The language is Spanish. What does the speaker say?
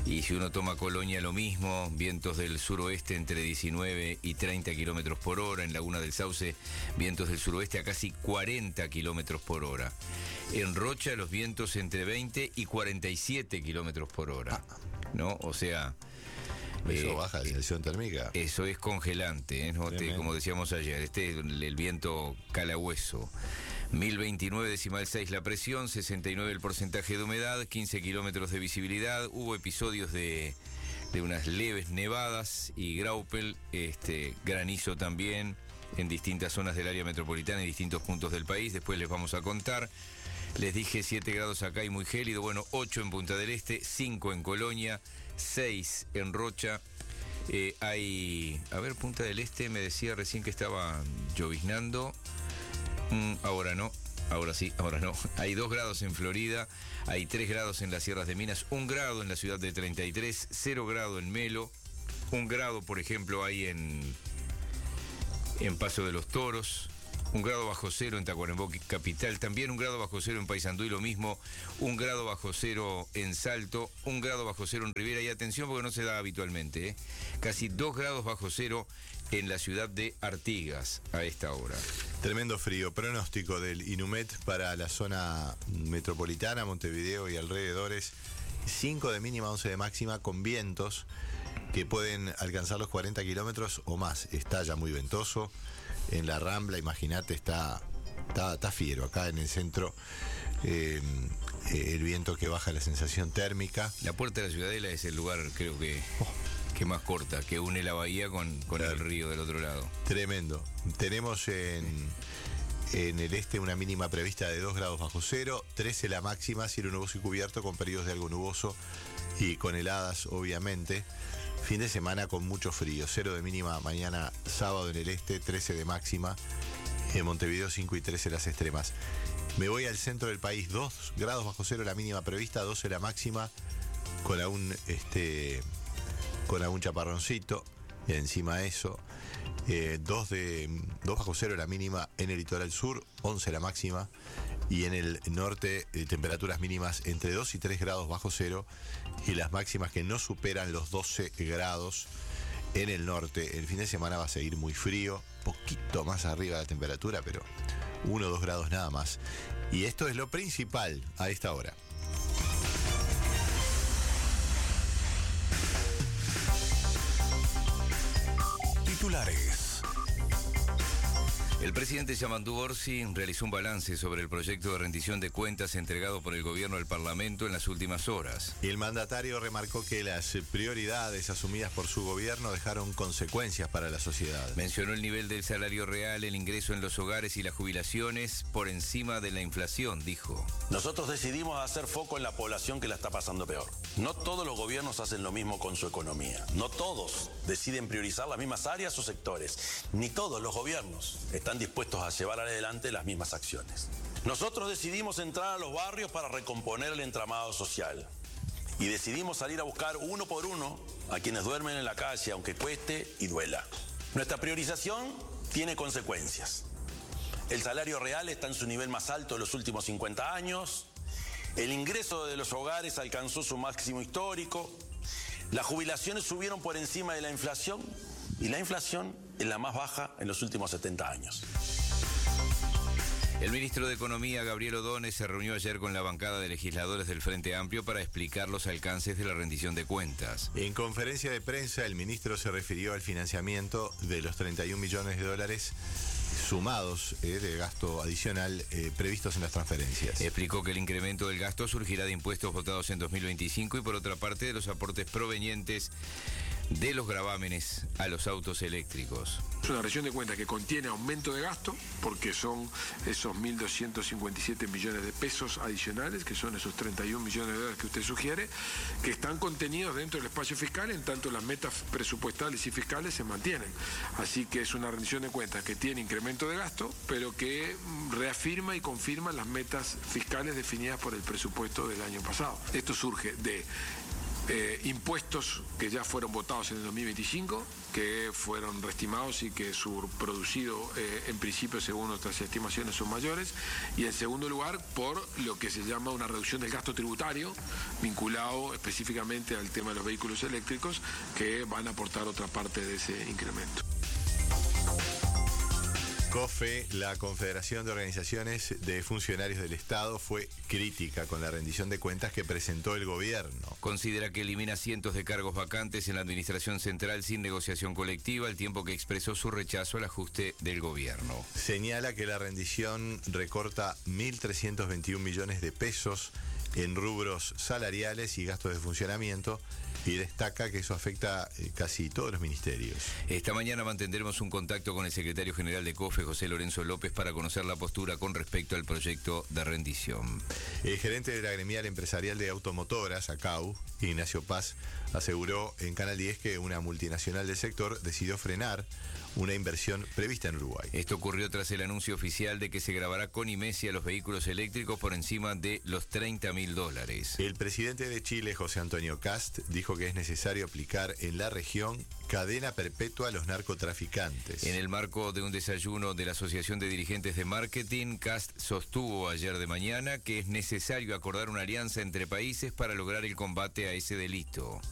Y si uno toma Colonia, lo mismo, vientos del suroeste entre 19 y 30 kilómetros por hora. En Laguna del Sauce, vientos del suroeste a casi 40 kilómetros por hora. En Rocha, los vientos entre 20 y 47 kilómetros por hora, ¿no? O sea... Eso baja la sensación térmica. Eso es congelante, ¿no? Como decíamos ayer, el viento calahueso. 1029,6 la presión, 69 el porcentaje de humedad, 15 kilómetros de visibilidad. Hubo episodios de unas leves nevadas y graupel, granizo también en distintas zonas del área metropolitana y distintos puntos del país. Después les vamos a contar. Les dije 7 grados acá y muy gélido. Bueno, 8 en Punta del Este, 5 en Colonia, 6 en Rocha. Punta del Este me decía recién que estaba lloviznando. Ahora no. Ahora sí, ahora no. Hay 2 grados en Florida, hay 3 grados en las Sierras de Minas, 1 grado en la ciudad de 33, 0 grado en Melo, 1 grado, por ejemplo, hay en Paso de los Toros, 1 grado bajo cero en Tacuarembó capital, también 1 grado bajo cero en Paysandú y lo mismo, 1 grado bajo cero en Salto, 1 grado bajo cero en Rivera, y atención porque no se da habitualmente, casi 2 grados bajo cero en la ciudad de Artigas a esta hora. Tremendo frío. Pronóstico del Inumet para la zona metropolitana, Montevideo y alrededores. 5 de mínima, 11 de máxima, con vientos que pueden alcanzar los 40 kilómetros o más. Está ya muy ventoso. En la Rambla, imagínate, está fiero. Acá en el centro, el viento que baja la sensación térmica. La Puerta de la Ciudadela es el lugar, creo que más corta, que une la bahía con claro, el río del otro lado. Tremendo. Tenemos en el este una mínima prevista de 2 grados bajo cero, 13 la máxima, cielo nuboso y cubierto con periodos de algo nuboso y con heladas, obviamente. Fin de semana con mucho frío, 0 de mínima mañana sábado en el este, 13 de máxima. En Montevideo 5 y 13 las extremas. Me voy al centro del país, 2 grados bajo cero la mínima prevista, 12 la máxima, con aún chaparroncito, y encima eso, 2 bajo cero la mínima en el litoral sur, 11 la máxima, y en el norte temperaturas mínimas entre 2 y 3 grados bajo cero, y las máximas que no superan los 12 grados en el norte. El fin de semana va a seguir muy frío, poquito más arriba de la temperatura, pero 1 o 2 grados nada más. Y esto es lo principal a esta hora. Titulares. El presidente Yamandu Orsi realizó un balance sobre el proyecto de rendición de cuentas entregado por el gobierno al Parlamento en las últimas horas. El mandatario remarcó que las prioridades asumidas por su gobierno dejaron consecuencias para la sociedad. Mencionó el nivel del salario real, el ingreso en los hogares y las jubilaciones por encima de la inflación, dijo. Nosotros decidimos hacer foco en la población que la está pasando peor. No todos los gobiernos hacen lo mismo con su economía. No todos deciden priorizar las mismas áreas o sectores. Ni todos los gobiernos están dispuestos a llevar adelante las mismas acciones. Nosotros decidimos entrar a los barrios para recomponer el entramado social. Y decidimos salir a buscar uno por uno a quienes duermen en la calle, aunque cueste y duela. Nuestra priorización tiene consecuencias. El salario real está en su nivel más alto de los últimos 50 años. El ingreso de los hogares alcanzó su máximo histórico. Las jubilaciones subieron por encima de la inflación. Y la inflación es la más baja en los últimos 70 años. El ministro de Economía, Gabriel Ordóñez, se reunió ayer con la bancada de legisladores del Frente Amplio para explicar los alcances de la rendición de cuentas. En conferencia de prensa, el ministro se refirió al financiamiento de los 31 millones de dólares sumados de gasto adicional previstos en las transferencias. Explicó que el incremento del gasto surgirá de impuestos votados en 2025 y por otra parte de los aportes provenientes de los gravámenes a los autos eléctricos. Es una rendición de cuentas que contiene aumento de gasto, porque son esos 1.257 millones de pesos adicionales, que son esos 31 millones de dólares que usted sugiere, que están contenidos dentro del espacio fiscal, en tanto las metas presupuestales y fiscales se mantienen. Así que es una rendición de cuentas que tiene incremento de gasto, pero que reafirma y confirma las metas fiscales definidas por el presupuesto del año pasado. Esto surge de impuestos que ya fueron votados en el 2025, que fueron reestimados y que su producido en principio según nuestras estimaciones son mayores, y en segundo lugar por lo que se llama una reducción del gasto tributario vinculado específicamente al tema de los vehículos eléctricos, que van a aportar otra parte de ese incremento. COFE, la Confederación de Organizaciones de Funcionarios del Estado, fue crítica con la rendición de cuentas que presentó el gobierno. Considera que elimina cientos de cargos vacantes en la administración central sin negociación colectiva, al tiempo que expresó su rechazo al ajuste del gobierno. Señala que la rendición recorta 1.321 millones de pesos en rubros salariales y gastos de funcionamiento, y destaca que eso afecta casi todos los ministerios. Esta mañana mantendremos un contacto con el secretario general de COFE, José Lorenzo López, para conocer la postura con respecto al proyecto de rendición. El gerente de la gremial empresarial de automotoras, ACAU, Ignacio Paz, aseguró en Canal 10 que una multinacional del sector decidió frenar una inversión prevista en Uruguay. Esto ocurrió tras el anuncio oficial de que se grabará con IMESI a los vehículos eléctricos por encima de los $30.000. El presidente de Chile, José Antonio Kast, dijo que es necesario aplicar en la región cadena perpetua a los narcotraficantes. En el marco de un desayuno de la Asociación de Dirigentes de Marketing, Kast sostuvo ayer de mañana que es necesario acordar una alianza entre países para lograr el combate a ese delito.